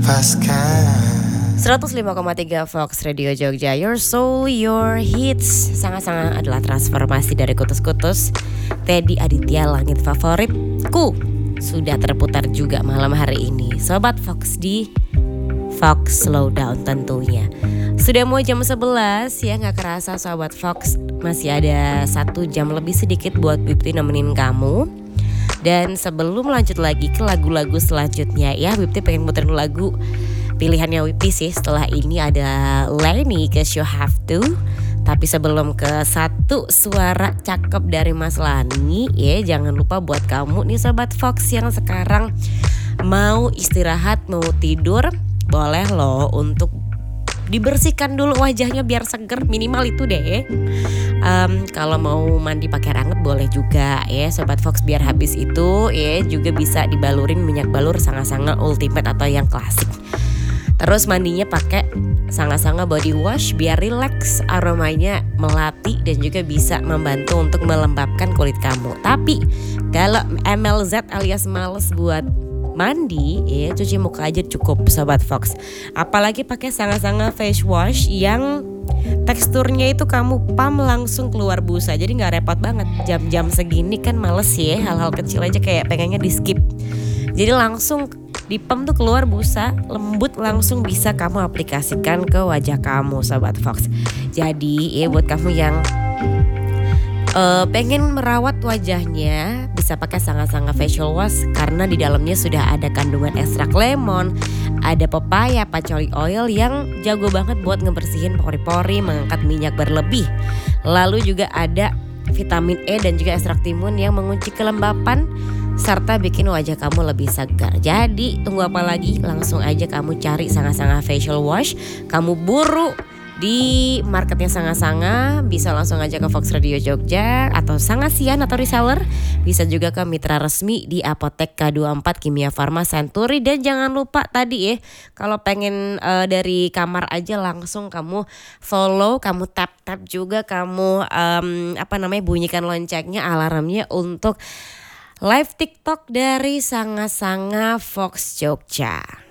lepaskan. 105,3 Fox Radio Jogja, Your Soul, Your Hits. Sangat-sangat adalah transformasi dari kutus-kutus Teddy Aditya, Langit Favoritku. Sudah terputar juga malam hari ini Sobat Fox di Fox Slowdown tentunya. Sudah mau jam 11 ya, gak kerasa Sobat Fox. Masih ada 1 jam lebih sedikit buat Bibty nemenin kamu. Dan sebelum lanjut lagi ke lagu-lagu selanjutnya ya, Bibty pengen muterin lagu pilihannya Wipty sih. Setelah ini ada Lenny ke You Have To. Tapi sebelum ke satu suara cakep dari Mas Lani ya, jangan lupa buat kamu nih Sobat Fox yang sekarang mau istirahat, mau tidur, boleh loh untuk dibersihkan dulu wajahnya biar seger, minimal itu deh. Kalau mau mandi pakai air hangat boleh juga ya Sobat Fox, biar habis itu ya juga bisa dibalurin minyak balur Sanga-Sanga Ultimate atau yang klasik. Terus mandinya pakai Sanga-Sanga body wash biar relax, aromanya melati dan juga bisa membantu untuk melembabkan kulit kamu. Tapi kalau MLZ alias males buat mandi ya, cuci muka aja cukup Sobat Fox. Apalagi pakai Sanga-Sanga face wash yang teksturnya itu kamu pam langsung keluar busa. Jadi gak repot banget. Jam-jam segini kan males ya, hal-hal kecil aja kayak pengennya di skip. Jadi langsung di pam tuh keluar busa, lembut, langsung bisa kamu aplikasikan ke wajah kamu Sobat Fox. Jadi ya buat kamu yang pengen merawat wajahnya, bisa pakai Sanga-Sanga facial wash karena di dalamnya sudah ada kandungan ekstrak lemon, ada pepaya, patchouli oil yang jago banget buat ngebersihin pori-pori, mengangkat minyak berlebih. Lalu juga ada vitamin E dan juga ekstrak timun yang mengunci kelembapan serta bikin wajah kamu lebih segar. Jadi tunggu apa lagi? Langsung aja kamu cari Sanga-Sanga facial wash, kamu buru di marketnya Sanga-Sanga. Bisa langsung aja ke Fox Radio Jogja atau Sangasian atau reseller. Bisa juga ke mitra resmi di Apotek K24, Kimia Farma, Century. Dan jangan lupa tadi ya, kalau pengen dari kamar aja langsung kamu follow, kamu tap-tap juga, kamu bunyikan loncengnya, alarmnya untuk live TikTok dari Sanga-Sanga Fox Jogja.